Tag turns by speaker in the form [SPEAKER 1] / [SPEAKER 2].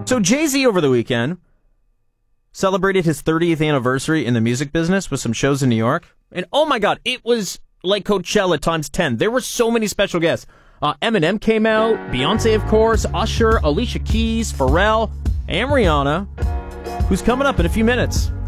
[SPEAKER 1] So Jay-Z over the weekend celebrated his 30th anniversary in the music business with some shows in New York. And oh my God, it was like Coachella times 10. There were so many special guests. Eminem came out, Beyonce, of course, Usher, Alicia Keys, Pharrell, and Rihanna, who's coming up in a few minutes.